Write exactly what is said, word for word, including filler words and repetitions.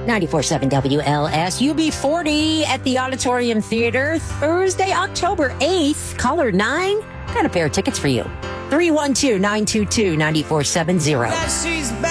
ninety-four point seven W L S, U B forty at the Auditorium Theater, Thursday, October eighth. Caller nine, got a pair of tickets for you. three one two, nine two two, nine four seven zero.